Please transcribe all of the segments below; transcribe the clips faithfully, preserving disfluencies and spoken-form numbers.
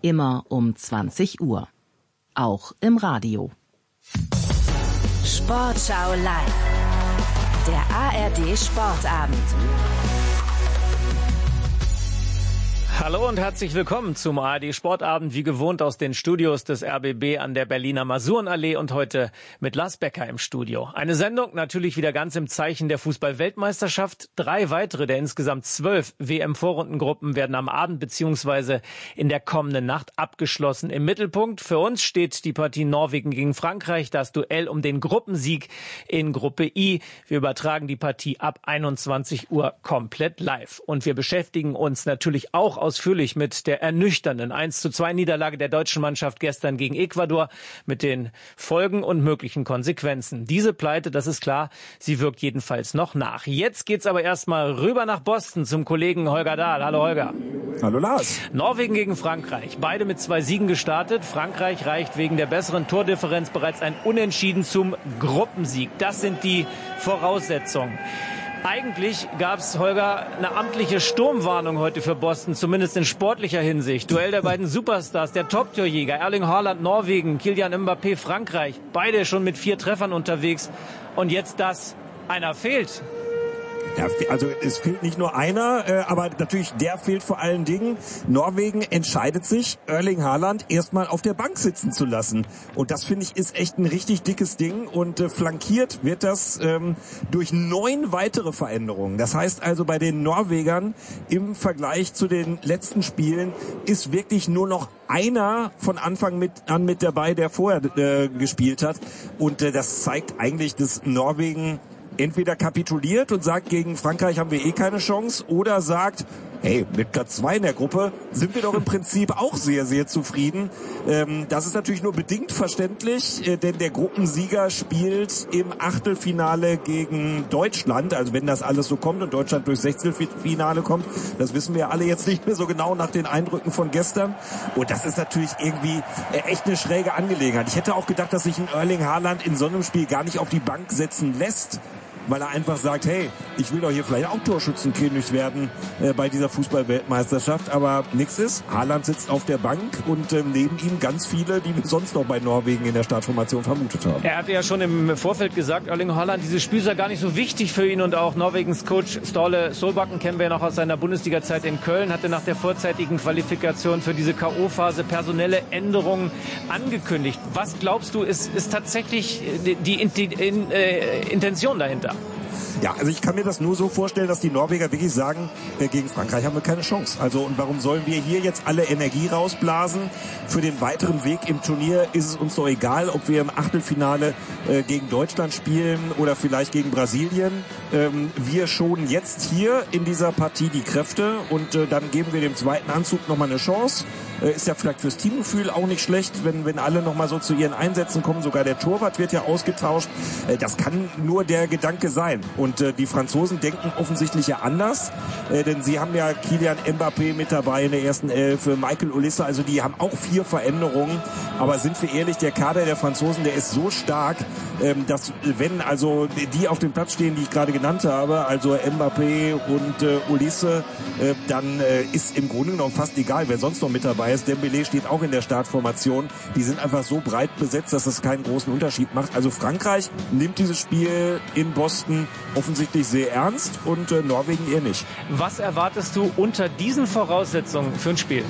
Immer um zwanzig Uhr. Auch im Radio. Sportschau live. Der A R D Sportabend. Hallo und herzlich willkommen zum A R D Sportabend, wie gewohnt aus den Studios des R B B an der Berliner Masurenallee und heute mit Lars Becker im Studio. Eine Sendung natürlich wieder ganz im Zeichen der Fußball-Weltmeisterschaft. Drei weitere der insgesamt zwölf W M-Vorrundengruppen werden am Abend bzw. in der kommenden Nacht abgeschlossen. Im Mittelpunkt für uns steht die Partie Norwegen gegen Frankreich, das Duell um den Gruppensieg in Gruppe I. Wir übertragen die Partie ab einundzwanzig Uhr komplett live und wir beschäftigen uns natürlich auch ausführlich mit der ernüchternden eins zu zwei Niederlage der deutschen Mannschaft gestern gegen Ecuador, mit den Folgen und möglichen Konsequenzen. Diese Pleite, das ist klar, sie wirkt jedenfalls noch nach. Jetzt geht's aber erstmal rüber nach Boston zum Kollegen Holger Dahl. Hallo Holger. Hallo Lars. Norwegen gegen Frankreich. Beide mit zwei Siegen gestartet. Frankreich reicht wegen der besseren Tordifferenz bereits ein Unentschieden zum Gruppensieg. Das sind die Voraussetzungen. Eigentlich gab es, Holger, eine amtliche Sturmwarnung heute für Boston, zumindest in sportlicher Hinsicht. Duell der beiden Superstars, der Top-Torjäger Erling Haaland Norwegen, Kylian Mbappé Frankreich. Beide schon mit vier Treffern unterwegs. Und jetzt das, einer fehlt. Ja, also es fehlt nicht nur einer, äh, aber natürlich der fehlt vor allen Dingen. Norwegen entscheidet sich, Erling Haaland erstmal auf der Bank sitzen zu lassen. Und das, finde ich, ist echt ein richtig dickes Ding. Und äh, flankiert wird das ähm, durch neun weitere Veränderungen. Das heißt also, bei den Norwegern im Vergleich zu den letzten Spielen ist wirklich nur noch einer von Anfang mit, an mit dabei, der vorher äh, gespielt hat. Und äh, das zeigt eigentlich, dass Norwegen entweder kapituliert und sagt, gegen Frankreich haben wir eh keine Chance, oder sagt, hey, mit Platz zwei in der Gruppe sind wir doch im Prinzip auch sehr, sehr zufrieden. Ähm, das ist natürlich nur bedingt verständlich, äh, denn der Gruppensieger spielt im Achtelfinale gegen Deutschland. Also wenn das alles so kommt und Deutschland durchs Sechzehntelfinale kommt, das wissen wir alle jetzt nicht mehr so genau nach den Eindrücken von gestern. Und das ist natürlich irgendwie äh, echt eine schräge Angelegenheit. Ich hätte auch gedacht, dass sich ein Erling Haaland in so einem Spiel gar nicht auf die Bank setzen lässt, weil er einfach sagt, hey, ich will doch hier vielleicht auch Torschützenkönig werden äh, bei dieser Fußball-Weltmeisterschaft, aber nichts ist. Haaland sitzt auf der Bank und äh, neben ihm ganz viele, die wir sonst noch bei Norwegen in der Startformation vermutet haben. Er hatte ja schon im Vorfeld gesagt, Erling Haaland, dieses Spiel sei gar nicht so wichtig für ihn, und auch Norwegens Coach Ståle Solbakken kennen wir ja noch aus seiner Bundesliga-Zeit in Köln, hatte nach der vorzeitigen Qualifikation für diese K O-Phase personelle Änderungen angekündigt. Was glaubst du, ist, ist tatsächlich die, die, die in, äh, Intention dahinter? Ja, also ich kann mir das nur so vorstellen, dass die Norweger wirklich sagen, äh, gegen Frankreich haben wir keine Chance. Also und warum sollen wir hier jetzt alle Energie rausblasen? Für den weiteren Weg im Turnier ist es uns doch egal, ob wir im Achtelfinale äh, gegen Deutschland spielen oder vielleicht gegen Brasilien. Ähm, wir schonen jetzt hier in dieser Partie die Kräfte und äh, dann geben wir dem zweiten Anzug nochmal eine Chance. Äh, ist ja vielleicht fürs Teamgefühl auch nicht schlecht, wenn, wenn alle nochmal so zu ihren Einsätzen kommen. Sogar der Torwart wird ja ausgetauscht. Äh, das kann nur der Gedanke sein. Und äh, die Franzosen denken offensichtlich ja anders, äh, denn sie haben ja Kylian Mbappé mit dabei in der ersten Elf, Michael Olise, also die haben auch vier Veränderungen. Aber sind wir ehrlich, der Kader der Franzosen, der ist so stark, ähm, dass wenn also die auf dem Platz stehen, die ich gerade genannt habe, also Mbappé und äh, Olise, äh, dann äh, ist im Grunde genommen fast egal, wer sonst noch mit dabei ist. Dembélé steht auch in der Startformation. Die sind einfach so breit besetzt, dass es keinen großen Unterschied macht. Also Frankreich nimmt dieses Spiel in Boston offensichtlich sehr ernst und äh, Norwegen eher nicht. Was erwartest du unter diesen Voraussetzungen für ein Spiel?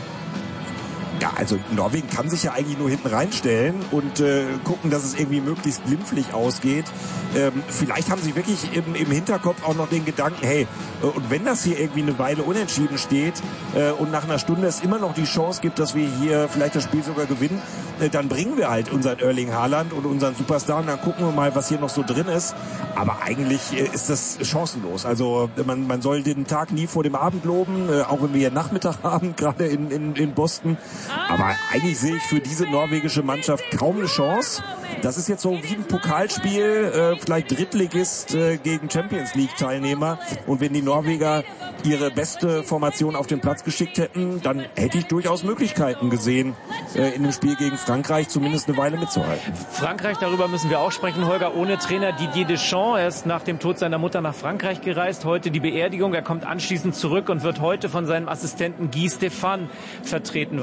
Ja, also Norwegen kann sich ja eigentlich nur hinten reinstellen und äh, gucken, dass es irgendwie möglichst glimpflich ausgeht. Ähm, vielleicht haben sie wirklich im, im Hinterkopf auch noch den Gedanken, hey, äh, und wenn das hier irgendwie eine Weile unentschieden steht äh, und nach einer Stunde es immer noch die Chance gibt, dass wir hier vielleicht das Spiel sogar gewinnen, äh, dann bringen wir halt unseren Erling Haaland und unseren Superstar und dann gucken wir mal, was hier noch so drin ist. Aber eigentlich äh, ist das chancenlos. Also man, man soll den Tag nie vor dem Abend loben, äh, auch wenn wir hier Nachmittag haben, gerade in, in, in Boston. Aber eigentlich sehe ich für diese norwegische Mannschaft kaum eine Chance. Das ist jetzt so wie ein Pokalspiel, äh, vielleicht Drittligist äh, gegen Champions League Teilnehmer. Und wenn die Norweger ihre beste Formation auf den Platz geschickt hätten, dann hätte ich durchaus Möglichkeiten gesehen, äh, in dem Spiel gegen Frankreich zumindest eine Weile mitzuhalten. Frankreich, darüber müssen wir auch sprechen, Holger, ohne Trainer Didier Deschamps. Er ist nach dem Tod seiner Mutter nach Frankreich gereist. Heute die Beerdigung. Er kommt anschließend zurück und wird heute von seinem Assistenten Guy Stéphane vertreten. Was bedeutet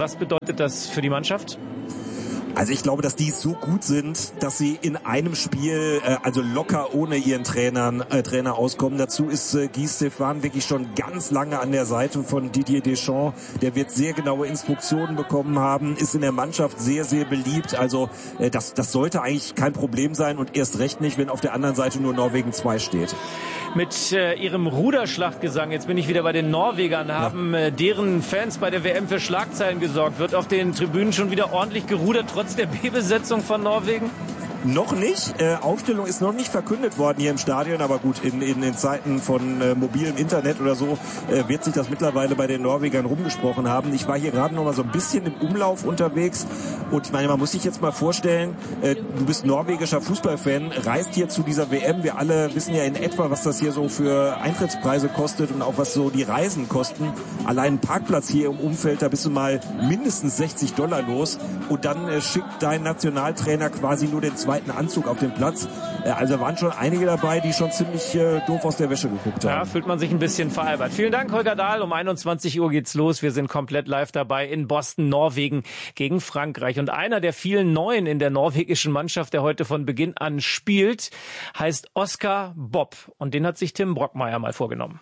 bedeutet das für die Mannschaft? Also ich glaube, dass die so gut sind, dass sie in einem Spiel äh, also locker ohne ihren Trainern, äh, Trainer auskommen. Dazu ist äh, Guy Stéphane wirklich schon ganz lange an der Seite von Didier Deschamps. Der wird sehr genaue Instruktionen bekommen haben, ist in der Mannschaft sehr, sehr beliebt. Also äh, das, das sollte eigentlich kein Problem sein und erst recht nicht, wenn auf der anderen Seite nur Norwegen zwei steht. Mit äh, ihrem Ruderschlachtgesang, jetzt bin ich wieder bei den Norwegern, haben äh, deren Fans bei der W M für Schlagzeilen gesorgt. Wird auf den Tribünen schon wieder ordentlich gerudert, trotz der B-Besetzung von Norwegen? Noch nicht. Äh, Aufstellung ist noch nicht verkündet worden hier im Stadion, aber gut, in, in den Zeiten von äh, mobilem Internet oder so äh, wird sich das mittlerweile bei den Norwegern rumgesprochen haben. Ich war hier gerade noch mal so ein bisschen im Umlauf unterwegs und ich meine, man muss sich jetzt mal vorstellen, äh, du bist norwegischer Fußballfan, reist hier zu dieser W M. Wir alle wissen ja in etwa, was das hier so für Eintrittspreise kostet und auch was so die Reisen kosten. Allein ein Parkplatz hier im Umfeld, da bist du mal mindestens sechzig Dollar los und dann äh, schickt dein Nationaltrainer quasi nur den zweiten Anzug auf den Platz. Also waren schon einige dabei, die schon ziemlich äh, doof aus der Wäsche geguckt haben. Ja, fühlt man sich ein bisschen veralbert. Vielen Dank, Holger Dahl. Um einundzwanzig Uhr geht's los. Wir sind komplett live dabei in Boston, Norwegen gegen Frankreich. Und einer der vielen Neuen in der norwegischen Mannschaft, der heute von Beginn an spielt, heißt Oskar Bob. Und den hat sich Tim Brockmeier mal vorgenommen.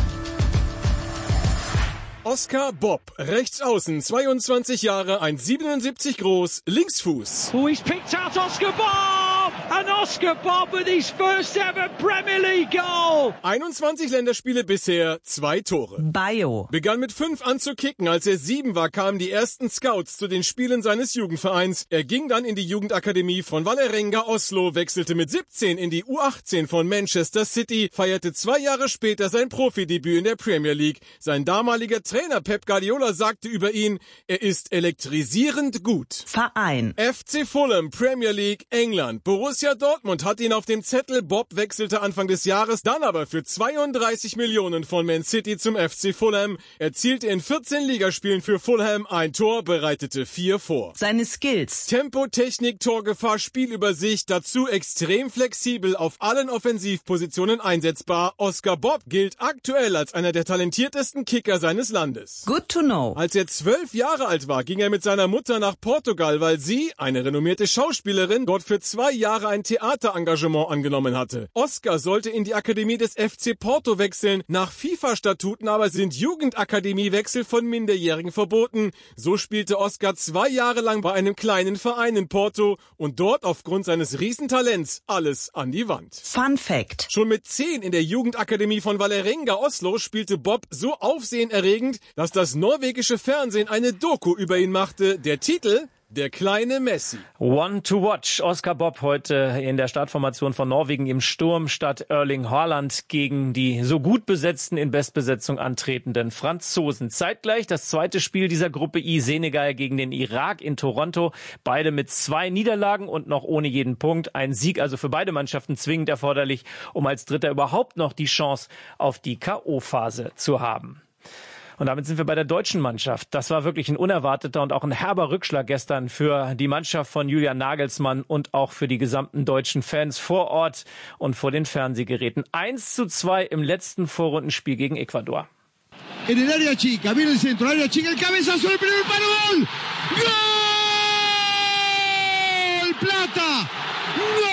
Oskar Bob, rechts außen, zweiundzwanzig Jahre, eins Komma siebenundsiebzig groß, Linksfuß. Oh, he's picked out Oskar Bob! And Oskar Bob with his first ever Premier League goal! einundzwanzig Länderspiele bisher, zwei Tore. Bio. Begann mit fünf an zu kicken. Als er sieben war, kamen die ersten Scouts zu den Spielen seines Jugendvereins. Er ging dann in die Jugendakademie von Vålerenga Oslo, wechselte mit siebzehn in die U achtzehn von Manchester City, feierte zwei Jahre später sein Profidebüt in der Premier League. Sein damaliger Trainer Pep Guardiola sagte über ihn, er ist elektrisierend gut. Verein. F C Fulham, Premier League, England. Borussia Dortmund hat ihn auf dem Zettel. Bob wechselte Anfang des Jahres, dann aber für zweiunddreißig Millionen von Man City zum F C Fulham. Erzielte in vierzehn Ligaspielen für Fulham ein Tor, bereitete vier vor. Seine Skills. Tempo, Technik, Torgefahr, Spielübersicht, dazu extrem flexibel auf allen Offensivpositionen einsetzbar. Oskar Bob gilt aktuell als einer der talentiertesten Kicker seines Landes. Good to know. Als er zwölf Jahre alt war, ging er mit seiner Mutter nach Portugal, weil sie, eine renommierte Schauspielerin, dort für zwei Jahre ein Theaterengagement angenommen hatte. Oskar sollte in die Akademie des F C Porto wechseln. Nach FIFA-Statuten aber sind Jugendakademiewechsel von Minderjährigen verboten. So spielte Oskar zwei Jahre lang bei einem kleinen Verein in Porto und dort aufgrund seines Riesentalents alles an die Wand. Fun Fact. Schon mit zehn in der Jugendakademie von Vålerenga Oslo spielte Bob so aufsehenerregend, dass das norwegische Fernsehen eine Doku über ihn machte. Der Titel: Der kleine Messi. One to watch. Oskar Bob heute in der Startformation von Norwegen im Sturm statt Erling Haaland gegen die so gut besetzten, in Bestbesetzung antretenden Franzosen. Zeitgleich das zweite Spiel dieser Gruppe I, Senegal gegen den Irak in Toronto. Beide mit zwei Niederlagen und noch ohne jeden Punkt. Ein Sieg also für beide Mannschaften zwingend erforderlich, um als Dritter überhaupt noch die Chance auf die K O-Phase zu haben. Und damit sind wir bei der deutschen Mannschaft. Das war wirklich ein unerwarteter und auch ein herber Rückschlag gestern für die Mannschaft von Julian Nagelsmann und auch für die gesamten deutschen Fans vor Ort und vor den Fernsehgeräten. eins zu zwei im letzten Vorrundenspiel gegen Ecuador. En el área chica, viene el centro, área chica, el cabezazo, el primer palo, gol! ¡Gol! ¡Plata! ¡Gol!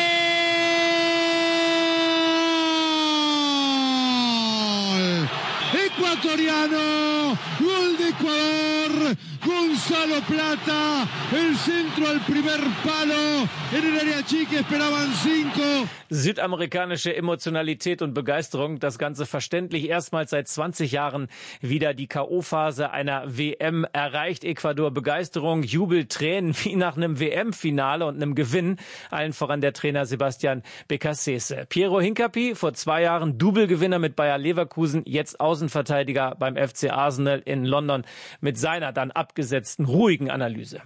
Ecuatoriano, gol de Ecuador, Gonzalo Plata, el centro al primer palo, en el área chica esperaban cinco. Südamerikanische Emotionalität und Begeisterung, das Ganze verständlich. Erstmals seit zwanzig Jahren wieder die K O-Phase einer W M erreicht. Ecuador Begeisterung, Jubel, Tränen wie nach einem W M-Finale und einem Gewinn. Allen voran der Trainer Sebastian Beccacece. Piero Hincapié, vor zwei Jahren Double-Gewinner mit Bayer Leverkusen, jetzt Außenverteidiger beim F C Arsenal in London mit seiner dann abgesetzten, ruhigen Analyse.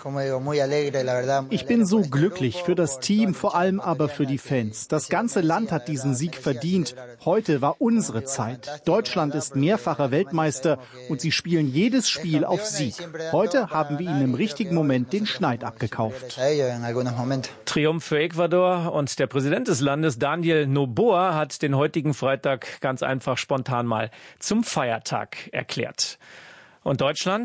Ich bin so glücklich für das Team, vor allem aber für die Fans. Das ganze Land hat diesen Sieg verdient. Heute war unsere Zeit. Deutschland ist mehrfacher Weltmeister und sie spielen jedes Spiel auf Sieg. Heute haben wir ihnen im richtigen Moment den Schneid abgekauft. Triumph für Ecuador und der Präsident des Landes, Daniel Noboa, hat den heutigen Freitag ganz einfach spontan mal zum Feiertag erklärt. Und Deutschland?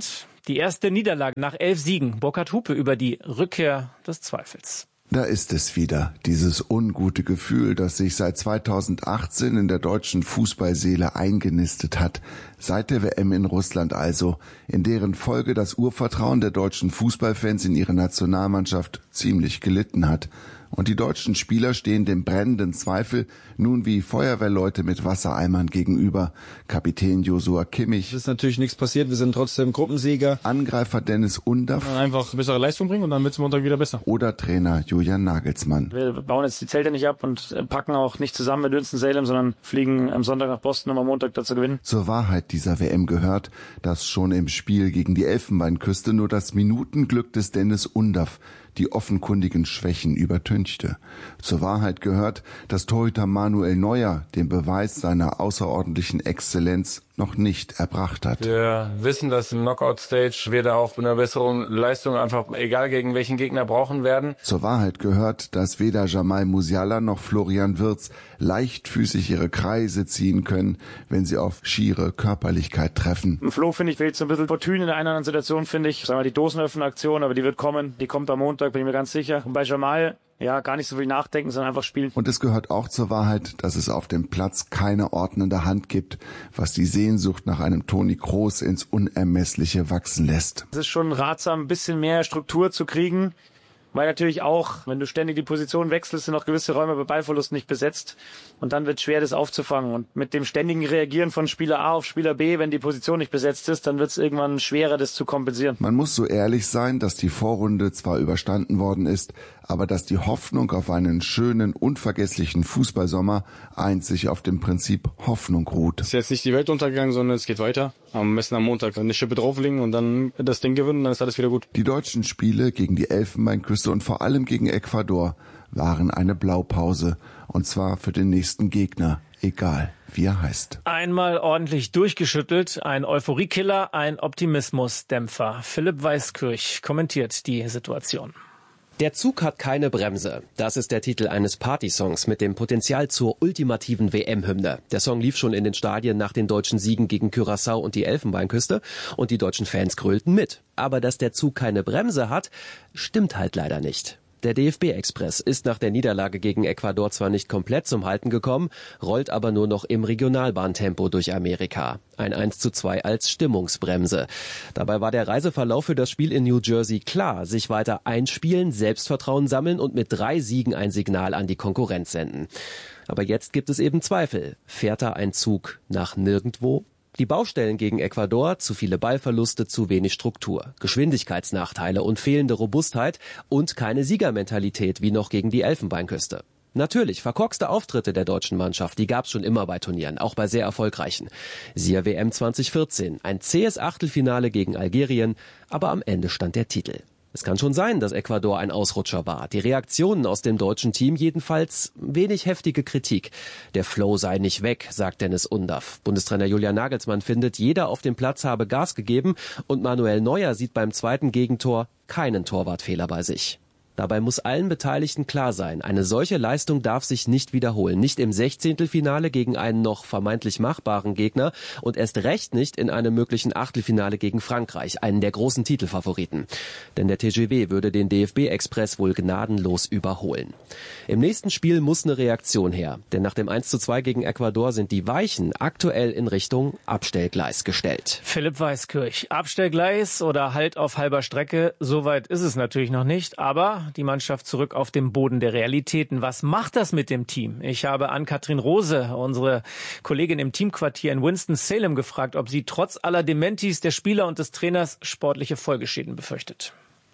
Die erste Niederlage nach elf Siegen. Burkhard Hupe über die Rückkehr des Zweifels. Da ist es wieder, dieses ungute Gefühl, das sich seit zweitausendachtzehn in der deutschen Fußballseele eingenistet hat. Seit der W M in Russland also, in deren Folge das Urvertrauen der deutschen Fußballfans in ihre Nationalmannschaft ziemlich gelitten hat. Und die deutschen Spieler stehen dem brennenden Zweifel nun wie Feuerwehrleute mit Wassereimern gegenüber. Kapitän Joshua Kimmich. Es ist natürlich nichts passiert, wir sind trotzdem Gruppensieger. Angreifer Dennis Undaff. Einfach bessere Leistung bringen und dann wird's Montag wieder besser. Oder Trainer Julian Nagelsmann. Wir bauen jetzt die Zelte nicht ab und packen auch nicht zusammen mit Winston-Salem, sondern fliegen am Sonntag nach Boston, um am Montag da zu gewinnen. Zur Wahrheit dieser W M gehört, dass schon im Spiel gegen die Elfenbeinküste nur das Minutenglück des Dennis Undaff die offenkundigen Schwächen übertünchte. Zur Wahrheit gehört, dass Torhüter Manuel Neuer den Beweis seiner außerordentlichen Exzellenz noch nicht erbracht hat. Wir wissen, dass im Knockout-Stage wir da auch mit einer besseren Leistung einfach, egal gegen welchen Gegner, brauchen werden. Zur Wahrheit gehört, dass weder Jamal Musiala noch Florian Wirtz leichtfüßig ihre Kreise ziehen können, wenn sie auf schiere Körperlichkeit treffen. Im Flo, finde ich, fehlt so ein bisschen Fortune in der einen oder anderen Situation, finde ich. Sagen wir die Dosenöffner-Aktion, aber die wird kommen. Die kommt am Montag, bin ich mir ganz sicher. Und bei Jamal, ja, gar nicht so viel nachdenken, sondern einfach spielen. Und es gehört auch zur Wahrheit, dass es auf dem Platz keine ordnende Hand gibt, was die Sehnsucht nach einem Toni Kroos ins Unermessliche wachsen lässt. Es ist schon ratsam, ein bisschen mehr Struktur zu kriegen, weil natürlich auch, wenn du ständig die Position wechselst, sind auch gewisse Räume bei Ballverlust nicht besetzt und dann wird es schwer, das aufzufangen. Und mit dem ständigen Reagieren von Spieler A auf Spieler B, wenn die Position nicht besetzt ist, dann wird es irgendwann schwerer, das zu kompensieren. Man muss so ehrlich sein, dass die Vorrunde zwar überstanden worden ist, aber dass die Hoffnung auf einen schönen, unvergesslichen Fußballsommer einzig auf dem Prinzip Hoffnung ruht. Es ist jetzt nicht die Welt untergegangen, sondern es geht weiter. Am besten am Montag eine Schippe drauflegen und dann das Ding gewinnen, dann ist alles wieder gut. Die deutschen Spiele gegen die Elfenbeinküste und vor allem gegen Ecuador waren eine Blaupause. Und zwar für den nächsten Gegner, egal wie er heißt. Einmal ordentlich durchgeschüttelt, ein Euphoriekiller, ein Optimismusdämpfer. Philipp Weiskirch kommentiert die Situation. Der Zug hat keine Bremse. Das ist der Titel eines Partysongs mit dem Potenzial zur ultimativen W M-Hymne. Der Song lief schon in den Stadien nach den deutschen Siegen gegen Curaçao und die Elfenbeinküste und die deutschen Fans grölten mit. Aber dass der Zug keine Bremse hat, stimmt halt leider nicht. Der D F B-Express ist nach der Niederlage gegen Ecuador zwar nicht komplett zum Halten gekommen, rollt aber nur noch im Regionalbahntempo durch Amerika. Ein eins zu zwei als Stimmungsbremse. Dabei war der Reiseverlauf für das Spiel in New Jersey klar. Sich weiter einspielen, Selbstvertrauen sammeln und mit drei Siegen ein Signal an die Konkurrenz senden. Aber jetzt gibt es eben Zweifel. Fährt da ein Zug nach nirgendwo? Die Baustellen gegen Ecuador, zu viele Ballverluste, zu wenig Struktur, Geschwindigkeitsnachteile und fehlende Robustheit und keine Siegermentalität wie noch gegen die Elfenbeinküste. Natürlich, verkorkste Auftritte der deutschen Mannschaft, die gab's schon immer bei Turnieren, auch bei sehr erfolgreichen. Siehe W M zwanzig vierzehn, ein zähes Achtelfinale gegen Algerien, aber am Ende stand der Titel. Es kann schon sein, dass Ecuador ein Ausrutscher war. Die Reaktionen aus dem deutschen Team jedenfalls wenig heftige Kritik. Der Flow sei nicht weg, sagt Dennis Undaff. Bundestrainer Julian Nagelsmann findet, jeder auf dem Platz habe Gas gegeben und Manuel Neuer sieht beim zweiten Gegentor keinen Torwartfehler bei sich. Dabei muss allen Beteiligten klar sein, eine solche Leistung darf sich nicht wiederholen. Nicht im Sechzehntelfinale gegen einen noch vermeintlich machbaren Gegner und erst recht nicht in einem möglichen Achtelfinale gegen Frankreich, einen der großen Titelfavoriten. Denn der T G W würde den D F B-Express wohl gnadenlos überholen. Im nächsten Spiel muss eine Reaktion her, denn nach dem eins zu zwei gegen Ecuador sind die Weichen aktuell in Richtung Abstellgleis gestellt. Philipp Weiskirch, Abstellgleis oder Halt auf halber Strecke, soweit ist es natürlich noch nicht, aber die Mannschaft zurück auf den Boden der Realitäten. Was macht das mit dem Team? Ich habe Ann-Kathrin Rose, unsere Kollegin im Teamquartier in Winston-Salem, gefragt, ob sie trotz aller Dementis der Spieler und des Trainers sportliche Folgeschäden befürchtet.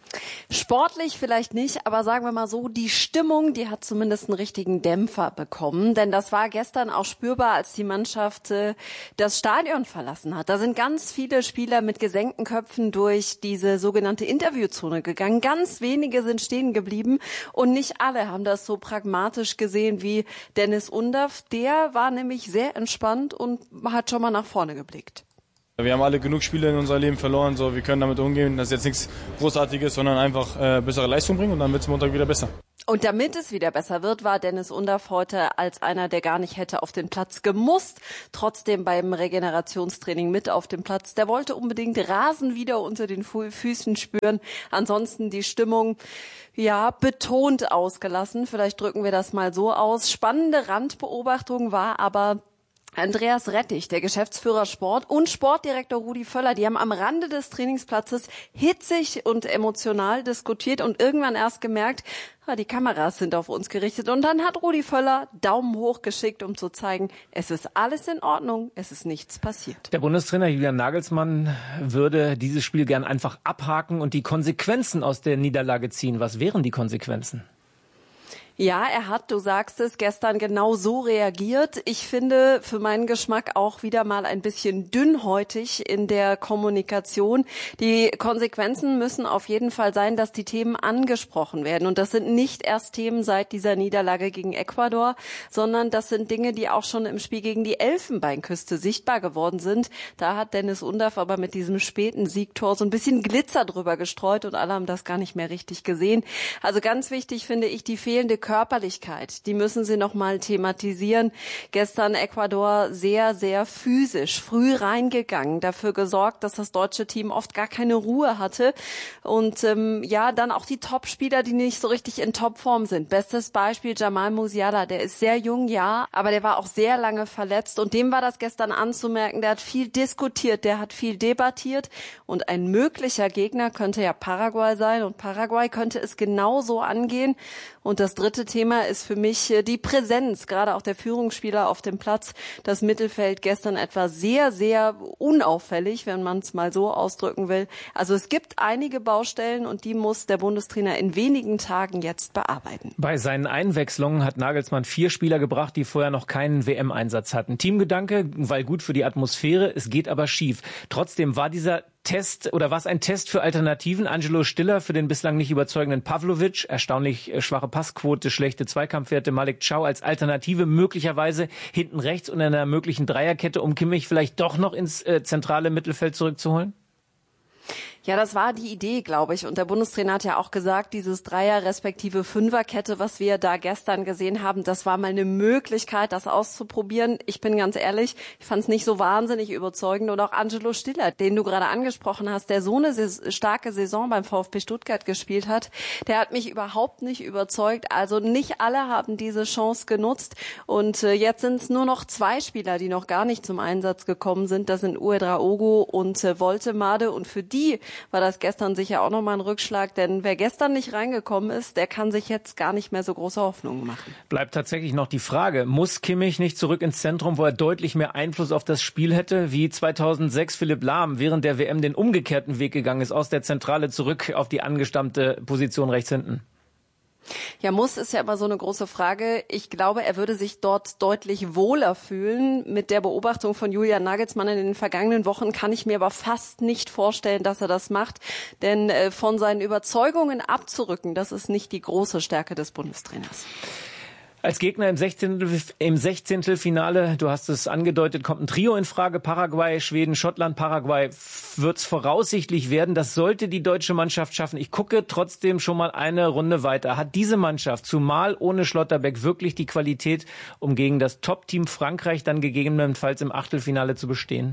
Sportlich vielleicht nicht, aber sagen wir mal so, die Stimmung, die hat zumindest einen richtigen Dämpfer bekommen. Denn das war gestern auch spürbar, als die Mannschaft äh, das Stadion verlassen hat. Da sind ganz viele Spieler mit gesenkten Köpfen durch diese sogenannte Interviewzone gegangen. Ganz wenige sind stehen geblieben und nicht alle haben das so pragmatisch gesehen wie Dennis Undaff. Der war nämlich sehr entspannt und hat schon mal nach vorne geblickt. Wir haben alle genug Spiele in unserem Leben verloren, so wir können damit umgehen. Das ist jetzt nichts Großartiges, sondern einfach äh, bessere Leistung bringen und dann wird es Montag wieder besser. Und damit es wieder besser wird, war Dennis Undaff heute als einer, der gar nicht hätte auf den Platz gemusst, trotzdem beim Regenerationstraining mit auf dem Platz. Der wollte unbedingt Rasen wieder unter den Füßen spüren. Ansonsten die Stimmung, ja, betont ausgelassen. Vielleicht drücken wir das mal so aus. Spannende Randbeobachtung war aber Andreas Rettich, der Geschäftsführer Sport, und Sportdirektor Rudi Völler, die haben am Rande des Trainingsplatzes hitzig und emotional diskutiert und irgendwann erst gemerkt, die Kameras sind auf uns gerichtet. Und dann hat Rudi Völler Daumen hoch geschickt, um zu zeigen, es ist alles in Ordnung, es ist nichts passiert. Der Bundestrainer Julian Nagelsmann würde dieses Spiel gern einfach abhaken und die Konsequenzen aus der Niederlage ziehen. Was wären die Konsequenzen? Ja, er hat, du sagst es, gestern genau so reagiert. Ich finde für meinen Geschmack auch wieder mal ein bisschen dünnhäutig in der Kommunikation. Die Konsequenzen müssen auf jeden Fall sein, dass die Themen angesprochen werden. Und das sind nicht erst Themen seit dieser Niederlage gegen Ecuador, sondern das sind Dinge, die auch schon im Spiel gegen die Elfenbeinküste sichtbar geworden sind. Da hat Dennis Undaff aber mit diesem späten Siegtor so ein bisschen Glitzer drüber gestreut und alle haben das gar nicht mehr richtig gesehen. Also ganz wichtig finde ich die fehlende Körperlichkeit, die müssen sie noch mal thematisieren. Gestern Ecuador sehr, sehr physisch, früh reingegangen, dafür gesorgt, dass das deutsche Team oft gar keine Ruhe hatte. Und ähm, ja, dann auch die Topspieler, die nicht so richtig in Topform sind. Bestes Beispiel Jamal Musiala, der ist sehr jung, ja, aber der war auch sehr lange verletzt und dem war das gestern anzumerken. Der hat viel diskutiert, der hat viel debattiert und ein möglicher Gegner könnte ja Paraguay sein und Paraguay könnte es genauso angehen. Und das dritte Thema ist für mich die Präsenz, gerade auch der Führungsspieler auf dem Platz. Das Mittelfeld gestern etwa sehr, sehr unauffällig, wenn man es mal so ausdrücken will. Also es gibt einige Baustellen und die muss der Bundestrainer in wenigen Tagen jetzt bearbeiten. Bei seinen Einwechslungen hat Nagelsmann vier Spieler gebracht, die vorher noch keinen W M-Einsatz hatten. Teamgedanke, weil gut für die Atmosphäre, es geht aber schief. Trotzdem war dieser Test oder was ein Test für Alternativen? Angelo Stiller für den bislang nicht überzeugenden Pavlovic, erstaunlich schwache Passquote, schlechte Zweikampfwerte, Malik Chow als Alternative möglicherweise hinten rechts und in einer möglichen Dreierkette, um Kimmich vielleicht doch noch ins äh, zentrale Mittelfeld zurückzuholen? Ja, das war die Idee, glaube ich. Und der Bundestrainer hat ja auch gesagt, dieses Dreier- respektive Fünferkette, was wir da gestern gesehen haben, das war mal eine Möglichkeit, das auszuprobieren. Ich bin ganz ehrlich, ich fand es nicht so wahnsinnig überzeugend. Und auch Angelo Stiller, den du gerade angesprochen hast, der so eine starke Saison beim VfB Stuttgart gespielt hat, der hat mich überhaupt nicht überzeugt. Also nicht alle haben diese Chance genutzt. Und äh, jetzt sind es nur noch zwei Spieler, die noch gar nicht zum Einsatz gekommen sind. Das sind Ouedraogo und äh, Woltemade. Und für die war das gestern sicher auch nochmal ein Rückschlag, denn wer gestern nicht reingekommen ist, der kann sich jetzt gar nicht mehr so große Hoffnungen machen. Bleibt tatsächlich noch die Frage, muss Kimmich nicht zurück ins Zentrum, wo er deutlich mehr Einfluss auf das Spiel hätte, wie zweitausendsechs Philipp Lahm während der W M den umgekehrten Weg gegangen ist, aus der Zentrale zurück auf die angestammte Position rechts hinten? Ja, muss ist ja immer so eine große Frage. Ich glaube, er würde sich dort deutlich wohler fühlen. Mit der Beobachtung von Julian Nagelsmann in den vergangenen Wochen kann ich mir aber fast nicht vorstellen, dass er das macht. Denn äh, von seinen Überzeugungen abzurücken, das ist nicht die große Stärke des Bundestrainers. Als Gegner im Sechzehntel, im Sechzehntelfinale, du hast es angedeutet, kommt ein Trio in Frage. Paraguay, Schweden, Schottland. Paraguay wird's voraussichtlich werden. Das sollte die deutsche Mannschaft schaffen. Ich gucke trotzdem schon mal eine Runde weiter. Hat diese Mannschaft, zumal ohne Schlotterbeck, wirklich die Qualität, um gegen das Top-Team Frankreich dann gegebenenfalls im Achtelfinale zu bestehen?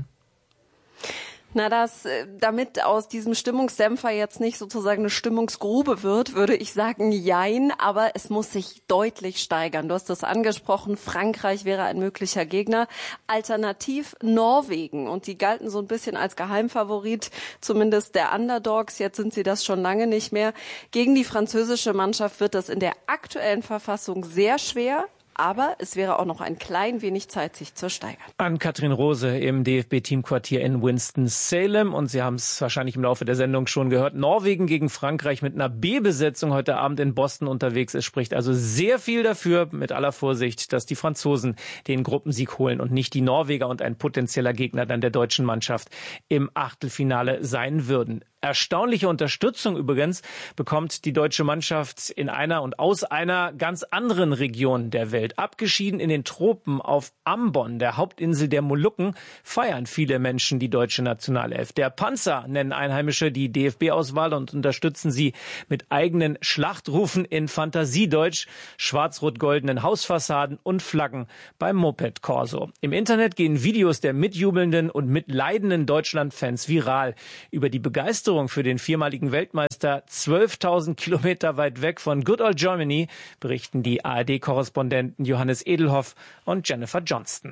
Na, dass damit aus diesem Stimmungsdämpfer jetzt nicht sozusagen eine Stimmungsgrube wird, würde ich sagen, jein, aber es muss sich deutlich steigern. Du hast das angesprochen, Frankreich wäre ein möglicher Gegner. Alternativ Norwegen, und die galten so ein bisschen als Geheimfavorit, zumindest der Underdogs, jetzt sind sie das schon lange nicht mehr. Gegen die französische Mannschaft wird das in der aktuellen Verfassung sehr schwer. Aber es wäre auch noch ein klein wenig Zeit, sich zu steigern. Ann-Kathrin Rose im D F B-Teamquartier in Winston-Salem. Und Sie haben es wahrscheinlich im Laufe der Sendung schon gehört. Norwegen gegen Frankreich mit einer B-Besetzung heute Abend in Boston unterwegs. Es spricht also sehr viel dafür, mit aller Vorsicht, dass die Franzosen den Gruppensieg holen und nicht die Norweger und ein potenzieller Gegner dann der deutschen Mannschaft im Achtelfinale sein würden. Erstaunliche Unterstützung übrigens bekommt die deutsche Mannschaft in einer und aus einer ganz anderen Region der Welt. Abgeschieden in den Tropen auf Ambon, der Hauptinsel der Molukken, feiern viele Menschen die deutsche Nationalelf. Der Panzer nennen Einheimische die D F B-Auswahl und unterstützen sie mit eigenen Schlachtrufen in Fantasiedeutsch, schwarz-rot-goldenen Hausfassaden und Flaggen beim Moped-Corso. Im Internet gehen Videos der mitjubelnden und mitleidenden Deutschland-Fans viral über die Begeisterung für den viermaligen Weltmeister zwölftausend Kilometer weit weg von Good Old Germany, berichten die A R D-Korrespondenten Johannes Edelhoff und Jennifer Johnston.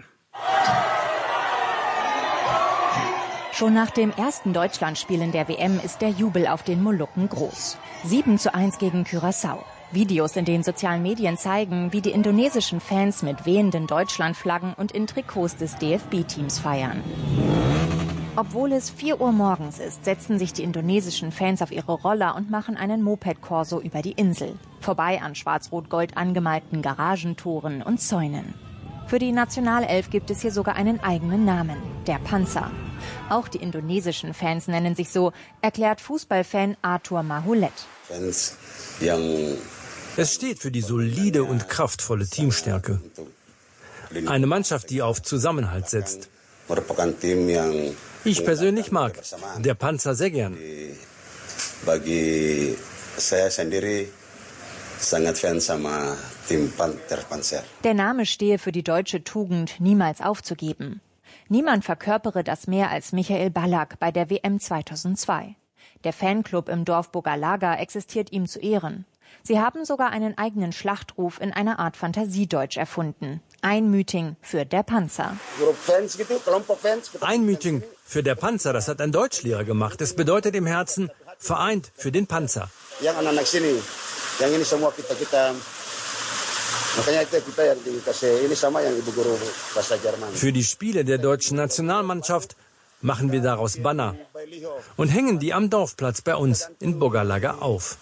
Schon nach dem ersten Deutschlandspiel in der W M ist der Jubel auf den Molukken groß. sieben zu eins gegen Curaçao. Videos in den sozialen Medien zeigen, wie die indonesischen Fans mit wehenden Deutschlandflaggen und in Trikots des D F B-Teams feiern. Obwohl es vier Uhr morgens ist, setzen sich die indonesischen Fans auf ihre Roller und machen einen Moped-Corso über die Insel. Vorbei an schwarz-rot-gold angemalten Garagentoren und Zäunen. Für die Nationalelf gibt es hier sogar einen eigenen Namen, der Panzer. Auch die indonesischen Fans nennen sich so, erklärt Fußballfan Arthur Mahulet. Es steht für die solide und kraftvolle Teamstärke. Eine Mannschaft, die auf Zusammenhalt setzt. Ich persönlich mag der Panzer sehr gern. Der Name stehe für die deutsche Tugend, niemals aufzugeben. Niemand verkörpere das mehr als Michael Ballack bei der W M zweitausendzwei. Der Fanclub im Dorf Bogalaga existiert ihm zu Ehren. Sie haben sogar einen eigenen Schlachtruf in einer Art Fantasiedeutsch erfunden. Einmütig für der Panzer. Einmütig für der Panzer, das hat ein Deutschlehrer gemacht. Es bedeutet im Herzen, vereint für den Panzer. Für die Spiele der deutschen Nationalmannschaft machen wir daraus Banner und hängen die am Dorfplatz bei uns in Bogalaga auf.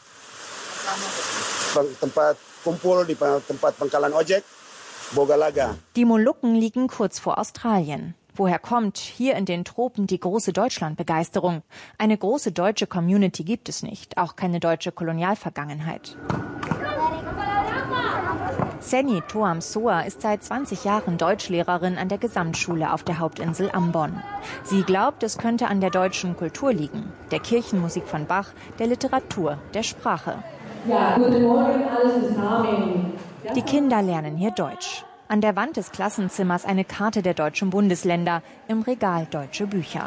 Die Molukken liegen kurz vor Australien. Woher kommt hier in den Tropen die große Deutschlandbegeisterung? Eine große deutsche Community gibt es nicht, auch keine deutsche Kolonialvergangenheit. Seni Toam Soa ist seit zwanzig Jahren Deutschlehrerin an der Gesamtschule auf der Hauptinsel Ambon. Sie glaubt, es könnte an der deutschen Kultur liegen, der Kirchenmusik von Bach, der Literatur, der Sprache. Ja, guten Morgen, alles zusammen. Die Kinder lernen hier Deutsch. An der Wand des Klassenzimmers eine Karte der deutschen Bundesländer, im Regal deutsche Bücher.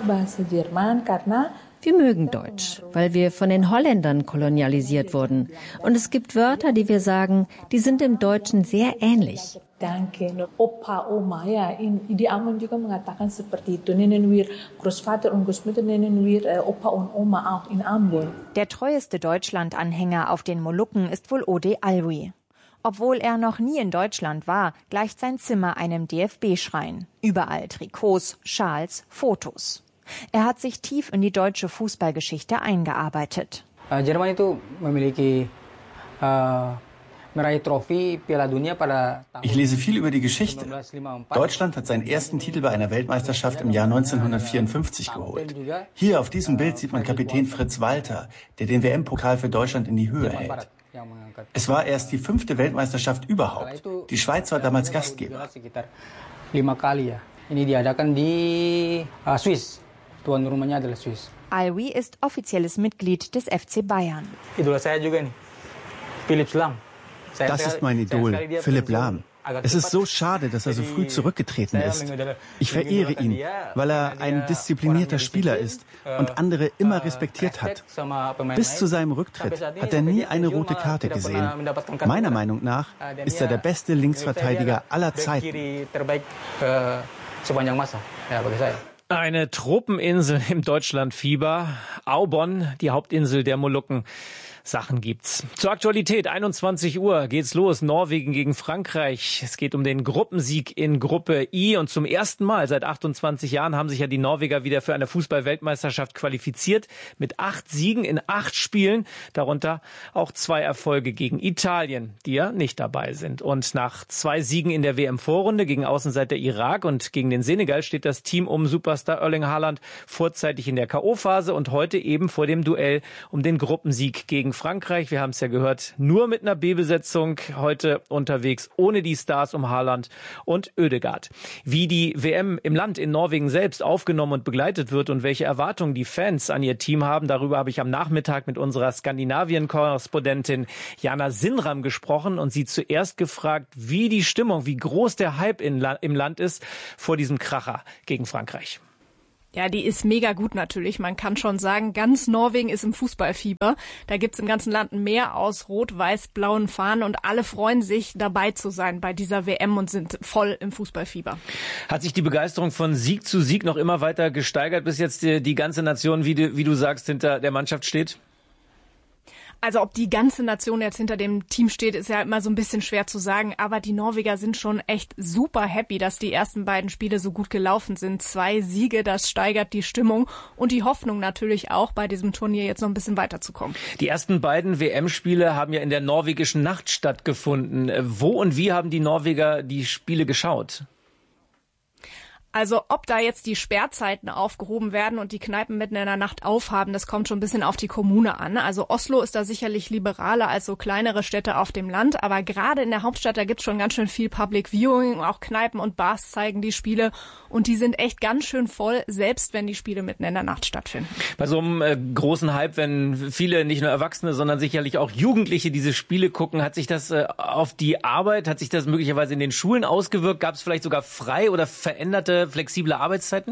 Wir mögen Deutsch, weil wir von den Holländern kolonialisiert wurden. Und es gibt Wörter, die wir sagen, die sind im Deutschen sehr ähnlich. Danke. Opa, Oma, ja, in, di Ambon juga mengatakan seperti itu. Nennen wir Großvater und Großmutter, nennen wir äh, Opa und Oma auch in Ambon. Der treueste Deutschland-Anhänger auf den Molukken ist wohl Ode Alwi. Obwohl er noch nie in Deutschland war, gleicht sein Zimmer einem D F B-Schrein. Überall Trikots, Schals, Fotos. Er hat sich tief in die deutsche Fußballgeschichte eingearbeitet. Jerman itu memiliki meraih Trophäe Piala Dunia pada. Ich lese viel über die Geschichte. Deutschland hat seinen ersten Titel bei einer Weltmeisterschaft im Jahr neunzehnhundertvierundfünfzig geholt. Hier auf diesem Bild sieht man Kapitän Fritz Walter, der den W M-Pokal für Deutschland in die Höhe hält. Es war erst die fünfte Weltmeisterschaft überhaupt. Die Schweiz war damals Gastgeber. Alwi ist offizielles Mitglied des F C Bayern. Das ist mein Idol, Philipp Lahm. Es ist so schade, dass er so früh zurückgetreten ist. Ich verehre ihn, weil er ein disziplinierter Spieler ist und andere immer respektiert hat. Bis zu seinem Rücktritt hat er nie eine rote Karte gesehen. Meiner Meinung nach ist er der beste Linksverteidiger aller Zeiten. Eine Tropeninsel im Deutschlandfieber, Aubon, die Hauptinsel der Molukken. Sachen gibt's. Zur Aktualität, einundzwanzig Uhr geht's los, Norwegen gegen Frankreich. Es geht um den Gruppensieg in Gruppe I und zum ersten Mal seit achtundzwanzig Jahren haben sich ja die Norweger wieder für eine Fußball-Weltmeisterschaft qualifiziert mit acht Siegen in acht Spielen, darunter auch zwei Erfolge gegen Italien, die ja nicht dabei sind. Und nach zwei Siegen in der W M-Vorrunde gegen Außenseiter Irak und gegen den Senegal steht das Team um Superstar Erling Haaland vorzeitig in der K O-Phase und heute eben vor dem Duell um den Gruppensieg gegen Frankreich. Wir haben es ja gehört, nur mit einer B-Besetzung heute unterwegs, ohne die Stars um Haaland und Ødegaard. Wie die W M im Land in Norwegen selbst aufgenommen und begleitet wird und welche Erwartungen die Fans an ihr Team haben, darüber habe ich am Nachmittag mit unserer Skandinavien-Korrespondentin Jana Sinram gesprochen und sie zuerst gefragt, wie die Stimmung, wie groß der Hype in, im Land ist vor diesem Kracher gegen Frankreich. Ja, die ist mega gut natürlich. Man kann schon sagen, ganz Norwegen ist im Fußballfieber. Da gibt's im ganzen Land ein Meer aus rot-weiß-blauen Fahnen und alle freuen sich, dabei zu sein bei dieser W M und sind voll im Fußballfieber. Hat sich die Begeisterung von Sieg zu Sieg noch immer weiter gesteigert, bis jetzt die, die ganze Nation, wie du, wie du sagst, hinter der Mannschaft steht? Also ob die ganze Nation jetzt hinter dem Team steht, ist ja immer so ein bisschen schwer zu sagen. Aber die Norweger sind schon echt super happy, dass die ersten beiden Spiele so gut gelaufen sind. Zwei Siege, das steigert die Stimmung und die Hoffnung natürlich auch, bei diesem Turnier jetzt noch ein bisschen weiterzukommen. Die ersten beiden W M-Spiele haben ja in der norwegischen Nacht stattgefunden. Wo und wie haben die Norweger die Spiele geschaut? Also ob da jetzt die Sperrzeiten aufgehoben werden und die Kneipen mitten in der Nacht aufhaben, das kommt schon ein bisschen auf die Kommune an. Also Oslo ist da sicherlich liberaler als so kleinere Städte auf dem Land. Aber gerade in der Hauptstadt, da gibt's schon ganz schön viel Public Viewing. Auch Kneipen und Bars zeigen die Spiele. Und die sind echt ganz schön voll, selbst wenn die Spiele mitten in der Nacht stattfinden. Bei so einem äh, großen Hype, wenn viele, nicht nur Erwachsene, sondern sicherlich auch Jugendliche diese Spiele gucken, hat sich das äh, auf die Arbeit, hat sich das möglicherweise in den Schulen ausgewirkt? Gab es vielleicht sogar frei oder veränderte flexible Arbeitszeiten?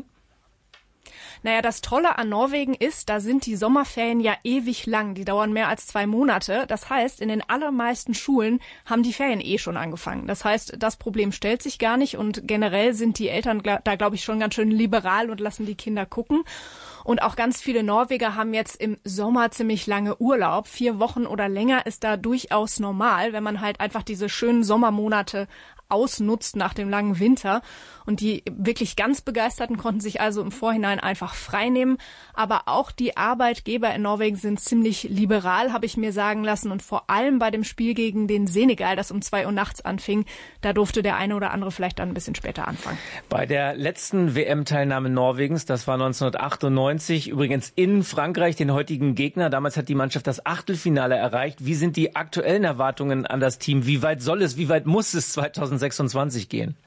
Naja, das Tolle an Norwegen ist, da sind die Sommerferien ja ewig lang. Die dauern mehr als zwei Monate. Das heißt, in den allermeisten Schulen haben die Ferien eh schon angefangen. Das heißt, das Problem stellt sich gar nicht und generell sind die Eltern da, glaube ich, schon ganz schön liberal und lassen die Kinder gucken. Und auch ganz viele Norweger haben jetzt im Sommer ziemlich lange Urlaub. Vier Wochen oder länger ist da durchaus normal, wenn man halt einfach diese schönen Sommermonate ausnutzt nach dem langen Winter. Und die wirklich ganz Begeisterten konnten sich also im Vorhinein einfach frei nehmen. Aber auch die Arbeitgeber in Norwegen sind ziemlich liberal, habe ich mir sagen lassen. Und vor allem bei dem Spiel gegen den Senegal, das um zwei Uhr nachts anfing, da durfte der eine oder andere vielleicht dann ein bisschen später anfangen. Bei der letzten W M-Teilnahme Norwegens, das war neunzehnhundertachtundneunzig, übrigens in Frankreich, den heutigen Gegner. Damals hat die Mannschaft das Achtelfinale erreicht. Wie sind die aktuellen Erwartungen an das Team? Wie weit soll es, wie weit muss es zweitausendsechsundzwanzig gehen?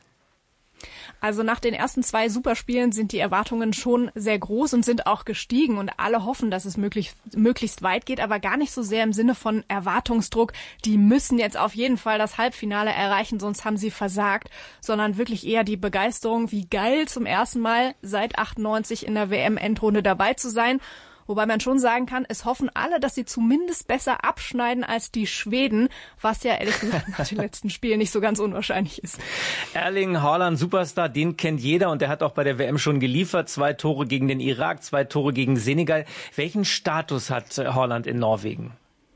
Also nach den ersten zwei Superspielen sind die Erwartungen schon sehr groß und sind auch gestiegen und alle hoffen, dass es möglichst, möglichst weit geht, aber gar nicht so sehr im Sinne von Erwartungsdruck. Die müssen jetzt auf jeden Fall das Halbfinale erreichen, sonst haben sie versagt, sondern wirklich eher die Begeisterung, wie geil zum ersten Mal seit achtundneunzig in der W M-Endrunde dabei zu sein. Wobei man schon sagen kann, es hoffen alle, dass sie zumindest besser abschneiden als die Schweden, was ja ehrlich gesagt nach den letzten Spielen nicht so ganz unwahrscheinlich ist. Erling Haaland, Superstar, den kennt jeder und der hat auch bei der W M schon geliefert. Zwei Tore gegen den Irak, zwei Tore gegen Senegal. Welchen Status hat Haaland in Norwegen?